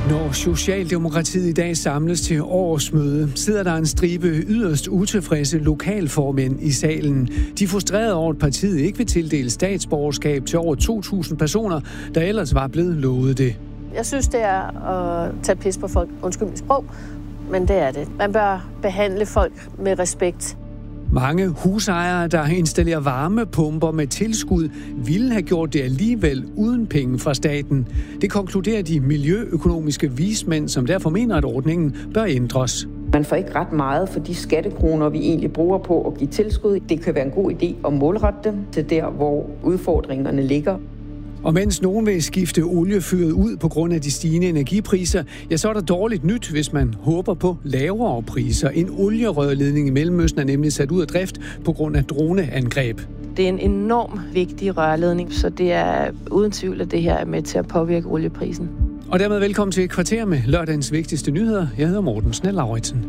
Når Socialdemokratiet i dag samles til årsmøde, sidder der en stribe yderst utilfredse lokalformænd i salen. De er frustrerede over, at partiet ikke vil tildele statsborgerskab til over 2.000 personer, der ellers var blevet lovet det. Jeg synes, det er at tage pis på folk. Undskyld mit sprog, men det er det. Man bør behandle folk med respekt. Mange husejere, der installerer varmepumper med tilskud, ville have gjort det alligevel uden penge fra staten. Det konkluderer de miljøøkonomiske vismænd, som derfor mener, at ordningen bør ændres. Man får ikke ret meget for de skattekroner, vi egentlig bruger på at give tilskud. Det kan være en god idé at målrette dem til der, hvor udfordringerne ligger. Og mens nogen vil skifte oliefyret ud på grund af de stigende energipriser, ja, så er der dårligt nyt, hvis man håber på lavere priser. En olierørledning i Mellemøsten er nemlig sat ud af drift på grund af droneangreb. Det er en enorm vigtig rørledning, så det er uden tvivl, at det her er med til at påvirke olieprisen. Og dermed velkommen til Kvarter med lørdagens vigtigste nyheder. Jeg hedder Morten Snell-Lauritsen.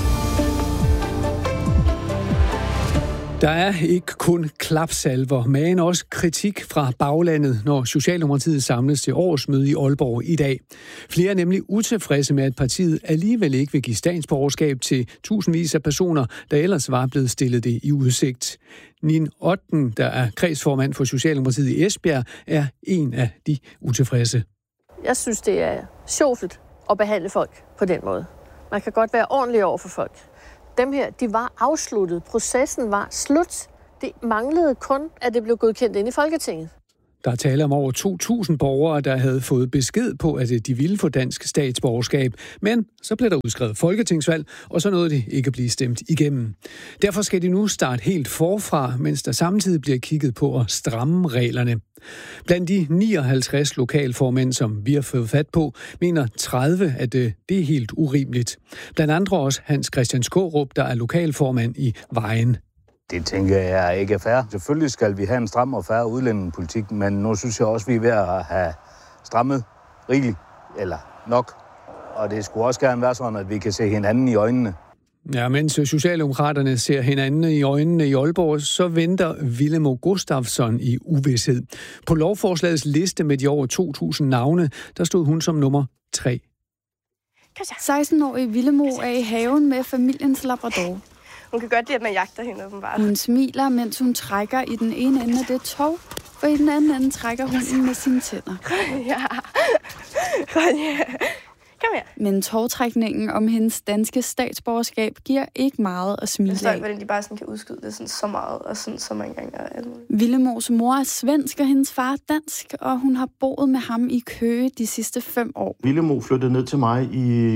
Der er ikke kun klapsalver, men også kritik fra baglandet, når Socialdemokratiet samles til årsmøde i Aalborg i dag. Flere er nemlig utilfredse med, at partiet alligevel ikke vil give statsborgerskab til tusindvis af personer, der ellers var blevet stillet det i udsigt. Nin Otten, der er kredsformand for Socialdemokratiet i Esbjerg, er en af de utilfredse. Jeg synes, det er sjovt at behandle folk på den måde. Man kan godt være ordentlig over for folk. Dem her, de var afsluttet. Processen var slut. Det manglede kun, at det blev godkendt ind i Folketinget. Der er tale om over 2.000 borgere, der havde fået besked på, at de ville få dansk statsborgerskab. Men så blev der udskrevet folketingsvalg, og så nåede det ikke at blive stemt igennem. Derfor skal de nu starte helt forfra, mens der samtidig bliver kigget på at stramme reglerne. Blandt de 59 lokalformænd, som vi har fået fat på, mener 30, at det er helt urimeligt. Blandt andre også Hans Christian Skårup, der er lokalformand i Vejen. Det tænker jeg ikke er fair. Selvfølgelig skal vi have en stram og fair udlændingepolitik, men nu synes jeg også, vi er ved at have strammet rigeligt, eller nok. Og det skulle også gerne være sådan, at vi kan se hinanden i øjnene. Ja, mens Socialdemokraterne ser hinanden i øjnene i Aalborg, så venter Villemo Gustafsson i uvished. På lovforslagets liste med de over 2.000 navne, der stod hun som nummer 3. 16-årige Villemo er i haven med familiens labrador. Hun kan godt lide, at man jagter hende åbenbart. Hun smiler, mens hun trækker i den ene ende af det tov, og i den anden ende trækker hunden med sine tænder. Ja. Kom her. Men tovtrækningen om hendes danske statsborgerskab giver ikke meget at smile af. Jeg forstår ikke, hvordan de bare sådan kan udskyde det sådan så meget og sådan så mange gange. Villemos mor er svensk, og hendes far er dansk, og hun har boet med ham i Køge de sidste 5 år. Villemo flyttede ned til mig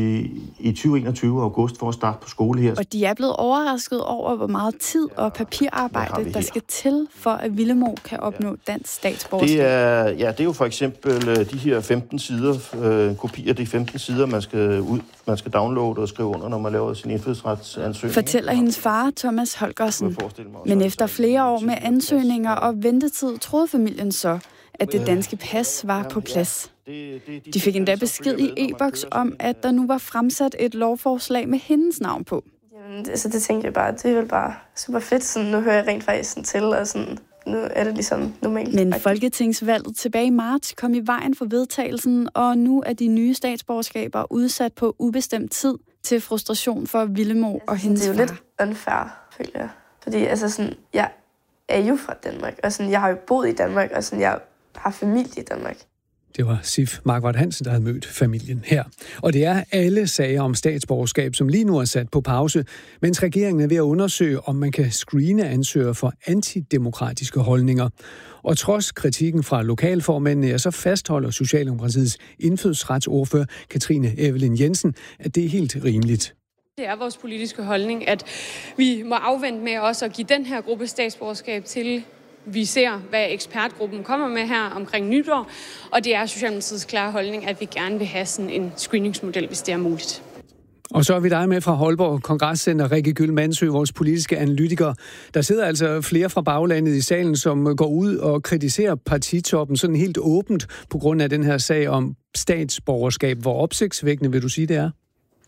i 2021 august for at starte på skole her. Og de er blevet overrasket over, hvor meget tid og papirarbejde, der skal til, for at Villemo kan opnå dansk statsborgerskab. Det er jo for eksempel de her 15 sider, kopier af de 15 sider, man skal downloade og skrive under, når man laver sin indfødsretsansøgning. Fortæller hendes far, Thomas Holgersen. Men efter flere år med ansøgninger og ventetid, troede familien så, at det danske pas var på plads. De fik endda besked i e-boks om, at der nu var fremsat et lovforslag med hendes navn på. Jamen, det tænkte jeg bare, det er vel bare super fedt. Sådan, nu hører jeg rent faktisk sådan til, og sådan, nu er det ligesom normalt. Men folketingsvalget tilbage i marts kom i vejen for vedtagelsen, og nu er de nye statsborgerskaber udsat på ubestemt tid til frustration for Villemo og hendes far. Det er jo lidt unfair, føler jeg. Fordi sådan, jeg er jo fra Danmark, og sådan, jeg har jo boet i Danmark, og sådan, jeg har familie i Danmark. Det var Sif Marquardt Hansen, der havde mødt familien her. Og det er alle sager om statsborgerskab, som lige nu er sat på pause, mens regeringen er ved at undersøge, om man kan screene ansøgere for antidemokratiske holdninger. Og trods kritikken fra lokalformændene, så fastholder Socialdemokratiets indfødsretsordfører Katrine Evelyn Jensen, at det er helt rimeligt. Det er vores politiske holdning, at vi må afvente med også at give den her gruppe statsborgerskab til vi ser, hvad ekspertgruppen kommer med her omkring nytår, og det er Socialdemokratiets klare holdning, at vi gerne vil have sådan en screeningsmodel, hvis det er muligt. Og så er vi dig med fra Aalborg Kongresscenter, Rikke Gyld-Mandsø, vores politiske analytiker. Der sidder altså flere fra baglandet i salen, som går ud og kritiserer partitoppen sådan helt åbent på grund af den her sag om statsborgerskab. Hvor opsigtsvækkende vil du sige, det er?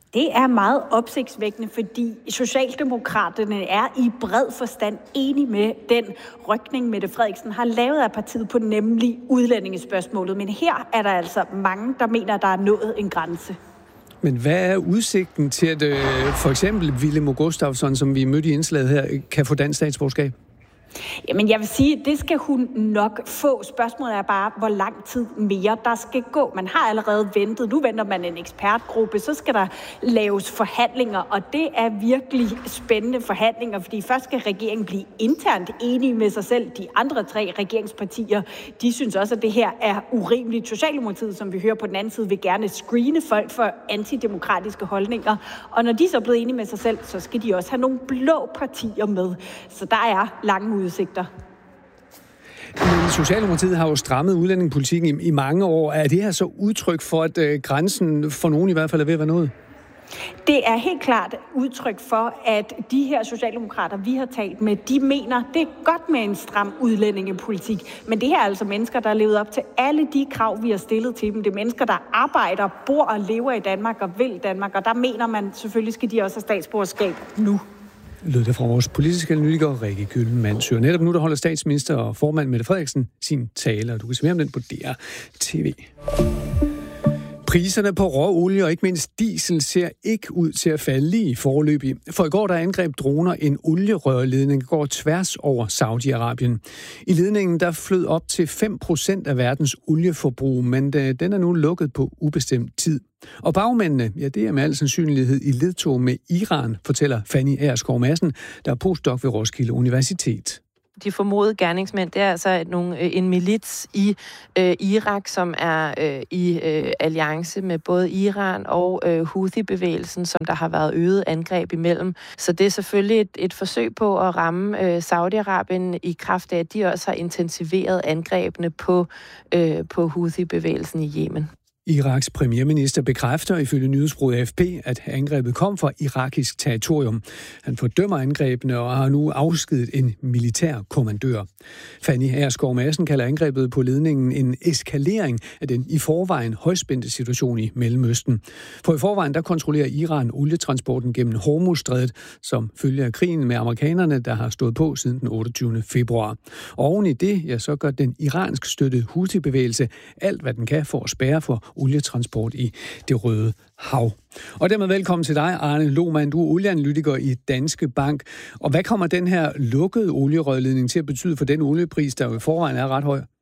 Det er meget opsigtsvækkende, fordi Socialdemokraterne er i bred forstand enige med den rykning, Mette Frederiksen har lavet af partiet på nemlig udlændingespørgsmålet. Men her er der altså mange, der mener, at der er nået en grænse. Men hvad er udsigten til, at for eksempel Willem Gustafsson, som vi mødte i indslaget her, kan få dansk statsborgerskab? Jamen, jeg vil sige, at det skal hun nok få. Spørgsmålet er bare, hvor lang tid mere der skal gå. Man har allerede ventet. Nu venter man en ekspertgruppe. Så skal der laves forhandlinger, og det er virkelig spændende forhandlinger, fordi først skal regeringen blive internt enige med sig selv. De andre 3 regeringspartier, de synes også, at det her er urimeligt. Socialdemokratiet, som vi hører på den anden side, vil gerne screene folk for antidemokratiske holdninger. Og når de så er blevet enige med sig selv, så skal de også have nogle blå partier med. Så der er lange udsigter. Men Socialdemokratiet har jo strammet udlændingepolitikken i mange år. Er det her så udtryk for, at grænsen for nogen i hvert fald er ved at være nået? Det er helt klart udtryk for, at de her socialdemokrater, vi har talt med, de mener, det er godt med en stram udlændingepolitik. Men det her er altså mennesker, der har levet op til alle de krav, vi har stillet til dem. Det er mennesker, der arbejder, bor og lever i Danmark og vil Danmark. Og der mener man, selvfølgelig skal de også have statsborgerskab nu. Lød det fra vores politiske analytiker Rikke Gyllenmandsø. Netop nu der holder statsminister og formand Mette Frederiksen sin tale, og du kan se mere om den på DR TV. Priserne på råolie og ikke mindst diesel ser ikke ud til at falde lige foreløbig. For i går der angreb droner en olierørledning, der går tværs over Saudi-Arabien. I ledningen der flød op til 5% af verdens olieforbrug, men den er nu lukket på ubestemt tid. Og bagmændene, ja, det er med al sandsynlighed i ledtog med Iran, fortæller Fanny Agerskov Madsen, der er postdoc ved Roskilde Universitet. De formodede gerningsmænd, det er altså en milits i Irak, som er i alliance med både Iran og Houthi-bevægelsen, som der har været øget angreb imellem. Så det er selvfølgelig et forsøg på at ramme Saudi-Arabien i kraft af, at de også har intensiveret angrebene på Houthi-bevægelsen i Yemen. Iraks premierminister bekræfter ifølge nyhedsbureauet AFP, at angrebet kom fra irakisk territorium. Han fordømmer angrebene og har nu afskediget en militær kommandør. Fanny Agerskov Madsen kalder angrebet på ledningen en eskalering af den i forvejen højspændte situation i Mellemøsten. For i forvejen der kontrollerer Iran olietransporten gennem Hormuzstrædet, som følger af krigen med amerikanerne, der har stået på siden den 28. februar. Og oven i det, ja, så gør den iransk støttede Houthi-bevægelse alt, hvad den kan for at spærre for olietransport i det Røde Hav. Og dermed velkommen til dig, Arne Lohmann. Du er olieanalytiker i Danske Bank. Og hvad kommer den her lukkede olierørledning til at betyde for den oliepris, der jo i forvejen er ret høj?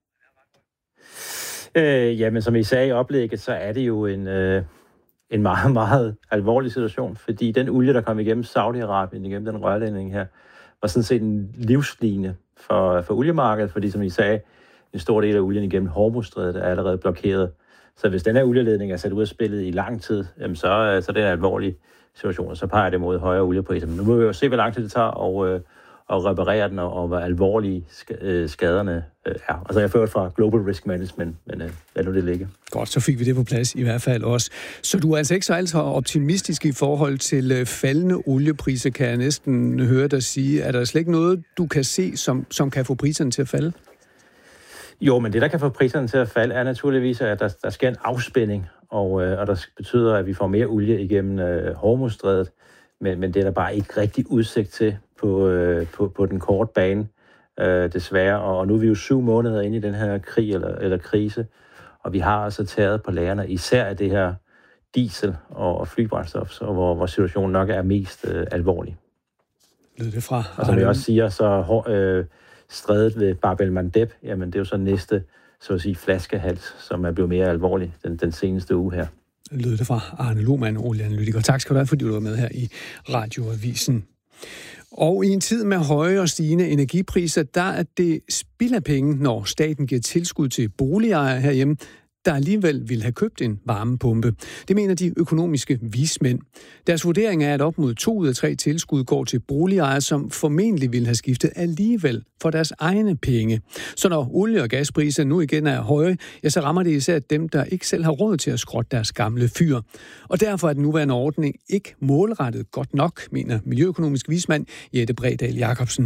Jamen, som I sagde i oplægget, så er det jo en meget, meget alvorlig situation, fordi den olie, der kom igennem Saudi-Arabien, igennem den rørledning her, var sådan set en livsline for oliemarkedet, fordi som I sagde, en stor del af olien igennem Hormuzstrædet er allerede blokeret. Så hvis den her olieledning er sat ud af spillet i lang tid, jamen så er det en alvorlig situation, og så peger det mod højere oliepriser. Men nu må vi jo se, hvor lang tid det tager at reparere den, og hvor alvorlige skaderne er. Altså jeg har ført fra Global Risk Management, men lad nu det ligge. Godt, så fik vi det på plads i hvert fald også. Så du er altså ikke så altid optimistisk i forhold til faldende oliepriser, kan jeg næsten høre dig sige. Er der slet ikke noget, du kan se, som kan få priserne til at falde? Jo, men det, der kan få priserne til at falde, er naturligvis, at der sker en afspænding, og der betyder, at vi får mere olie igennem Hormuzstrædet, men det er der bare ikke rigtig udsigt til på den korte bane, desværre. Og nu er vi jo 7 måneder inde i den her krig eller krise, og vi har altså taget på lagerne, især af det her diesel og flybrændstof, hvor situationen nok er mest alvorlig. Lød det fra? Og som jeg også siger, så strædet ved Bab el-Mandeb, jamen det er jo så næste, så at sige, flaskehals, som er blevet mere alvorlig den seneste uge her. Lød det fra Arne Lohmann, olieanalytiker. Tak skal du have, fordi du var med her i Radioavisen. Og i en tid med høje og stigende energipriser, der er det spild af penge, når staten giver tilskud til boligejere herhjemme, der alligevel vil have købt en varmepumpe. Det mener de økonomiske vismænd. Deres vurdering er, at op mod 2 ud af 3 tilskud går til boligejere, som formentlig vil have skiftet alligevel for deres egne penge. Så når olie- og gaspriser nu igen er høje, ja, så rammer det især dem, der ikke selv har råd til at skrotte deres gamle fyr. Og derfor er den nuværende ordning ikke målrettet godt nok, mener miljøøkonomisk vismand Jette Bredal Jacobsen.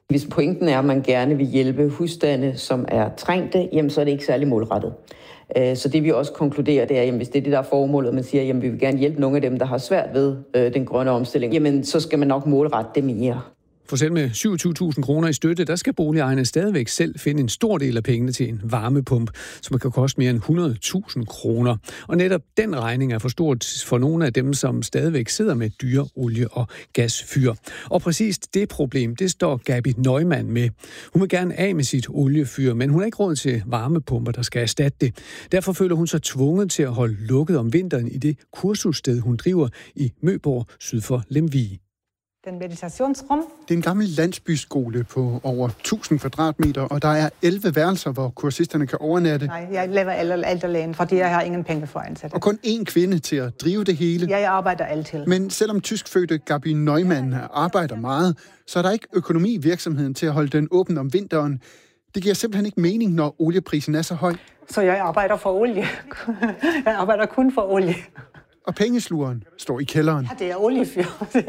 Hvis pointen er, at man gerne vil hjælpe husstande, som er trængte, jamen så er det ikke særlig målrettet. Så det vi også konkluderer, det er, at hvis det er det, der er formålet, og man siger, at vi vil gerne hjælpe nogle af dem, der har svært ved den grønne omstilling, jamen så skal man nok målrette det mere. For selv med 27.000 kroner i støtte, der skal boligejerne stadigvæk selv finde en stor del af pengene til en varmepump, som kan koste mere end 100.000 kroner. Og netop den regning er for stort for nogle af dem, som stadigvæk sidder med dyre olie- og gasfyr. Og præcis det problem, det står Gabi Neumann med. Hun vil gerne af med sit oliefyr, men hun har ikke råd til varmepumper, der skal erstatte det. Derfor føler hun sig tvunget til at holde lukket om vinteren i det kursussted, hun driver i Møborg, syd for Lemvig. Den meditationsrum. Det er en gammel landsbyskole på over 1000 kvadratmeter, og der er 11 værelser, hvor kursisterne kan overnatte. Nej, jeg laver alt alene, fordi jeg har ingen penge for at ansætte. Og kun én kvinde til at drive det hele. Jeg arbejder altid. Men selvom tyskfødte Gabi Neumann arbejder meget, så er der ikke økonomi i virksomheden til at holde den åben om vinteren. Det giver simpelthen ikke mening, når olieprisen er så høj. Så jeg arbejder for olie. Jeg arbejder kun for olie. Og pengeslugeren står i kælderen. Ja, det er oliefyr.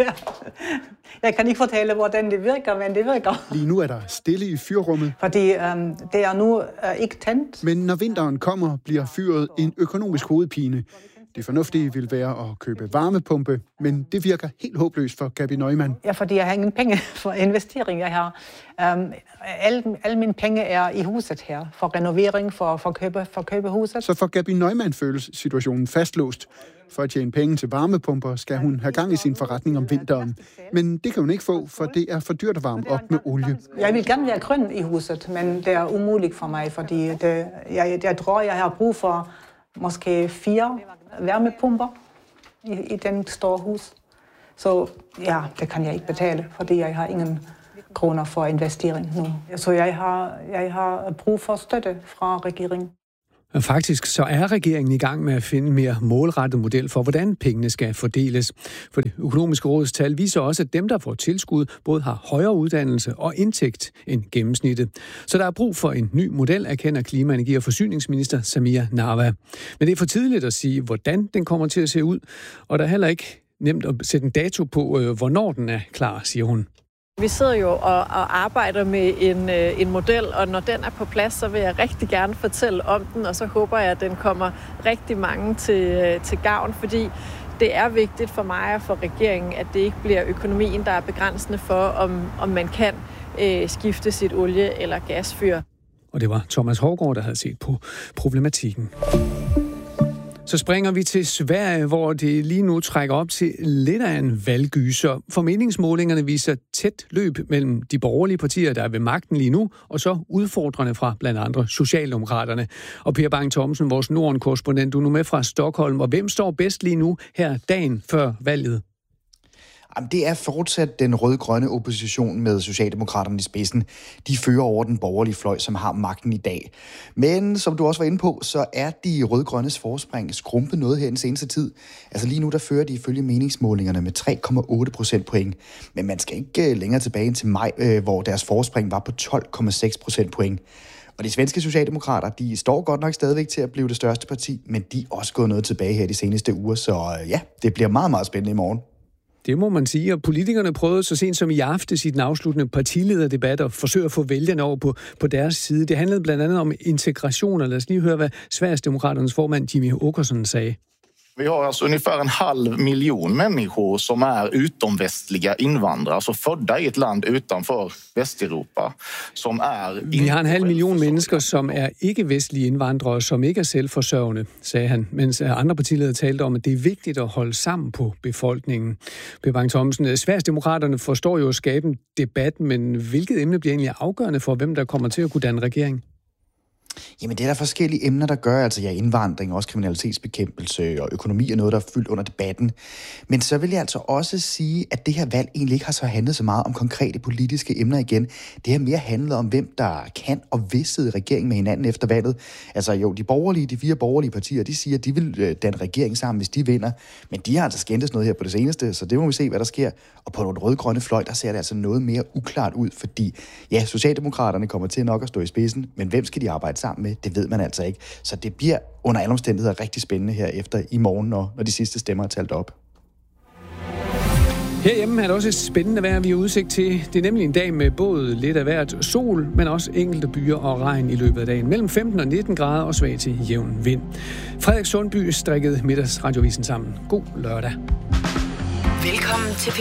Jeg kan ikke fortælle, hvordan det virker, men det virker. Lige nu er der stille i fyrrummet. Fordi det er nu ikke tændt. Men når vinteren kommer, bliver fyret en økonomisk hovedpine. Det fornuftige vil være at købe varmepumpe, men det virker helt håbløst for Gabi Neumann. Ja, fordi jeg har ingen penge for investering. Jeg har alle mine penge er i huset her, for renovering, for købe huset. Så for Gabi Neumann føles situationen fastlåst. For at tjene penge til varmepumper skal hun have gang i sin forretning om vinteren. Men det kan hun ikke få, for det er for dyrt at varme op med olie. Jeg vil gerne være grøn i huset, men det er umuligt for mig, fordi jeg tror, jeg har brug for måske 4 varmepumper i den store hus. Så ja, det kan jeg ikke betale, fordi jeg har ingen kroner for investering nu. Så jeg har brug for støtte fra regeringen. Faktisk så er regeringen i gang med at finde en mere målrettet model for, hvordan pengene skal fordeles. For det økonomiske råds tal viser også, at dem, der får tilskud, både har højere uddannelse og indtægt end gennemsnittet. Så der er brug for en ny model, erkender klima-, energi- og forsyningsminister Samia Narwa. Men det er for tidligt at sige, hvordan den kommer til at se ud, og der er heller ikke nemt at sætte en dato på, hvornår den er klar, siger hun. Vi sidder jo og arbejder med en model, og når den er på plads, så vil jeg rigtig gerne fortælle om den, og så håber jeg, at den kommer rigtig mange til gavn, fordi det er vigtigt for mig og for regeringen, at det ikke bliver økonomien, der er begrænsende for, om man kan skifte sit olie- eller gasfyr. Og det var Thomas Hougaard, der havde set på problematikken. Så springer vi til Sverige, hvor det lige nu trækker op til lidt af en valggyser. For meningsmålingerne viser tæt løb mellem de borgerlige partier, der er ved magten lige nu, og så udfordrende fra blandt andre Socialdemokraterne. Og Per Bang Thomsen, vores Norden-korrespondent, du er nu med fra Stockholm. Og hvem står bedst lige nu her dagen før valget? Det er fortsat den rød-grønne opposition med Socialdemokraterne i spidsen. De fører over den borgerlige fløj, som har magten i dag. Men som du også var inde på, så er de rød-grønnes forspring skrumpet noget her i den seneste tid. Altså lige nu, der fører de ifølge meningsmålingerne med 3,8 procentpoint. Men man skal ikke længere tilbage end til maj, hvor deres forspring var på 12,6 procentpoint. Og de svenske socialdemokrater, de står godt nok stadigvæk til at blive det største parti, men de er også gået noget tilbage her de seneste uger. Så ja, det bliver meget, meget spændende i morgen. Det må man sige, og politikerne prøvede så sent som i aftes i den afsluttende partilederdebat at forsøge at få vælgerne over på deres side. Det handlede blandt andet om integration, og lad os lige høre, hvad Sverigesdemokraternes formand Jimmie Åkesson sagde. Vi har alltså ungefär 500 000 människor som är utomvästliga invandrare, alltså födda i ett land utanför Västeuropa, som är... Vi har 500 000 mennesker, som er ikke-vestlige indvandrere, som ikke er selvforsørgende, sagde han, mens andre partiledere talte om, at det er vigtigt at holde sammen på befolkningen. Per Bang Thomsen, Sverigesdemokraterne forstår jo at skabe en debat, men hvilket emne bliver egentlig afgørende for, hvem der kommer til at kunne danne regering? Jamen, det er der forskellige emner, der gør, altså indvandring, også kriminalitetsbekæmpelse og økonomi er noget, der er fyldt under debatten. Men så vil jeg altså også sige, at det her valg egentlig ikke har så handlet så meget om konkrete politiske emner igen. Det har mere handlet om, hvem der kan og vil sidde i regering med hinanden efter valget. Altså jo, de 4 borgerlige partier, de siger, at de vil danne regering sammen, hvis de vinder. Men de har altså skændtes noget her på det seneste, så det må vi se, hvad der sker. Og på den rød-grønne fløj, der ser det altså noget mere uklart ud, fordi ja, Socialdemokraterne kommer til nok at stå i spidsen, men hvem skal de arbejde sammen med? Det ved man altså ikke. Så det bliver under alle omstændigheder rigtig spændende her efter i morgen, når de sidste stemmer er talt op. Herhjemme er det også et spændende vejr, vi har udsigt til. Det er nemlig en dag med både lidt af hvert sol, men også enkelte byer og regn i løbet af dagen. Mellem 15 og 19 grader og svag til jævn vind. Frederik Sundby strikkede middagsradiovisen sammen. God lørdag. Velkommen til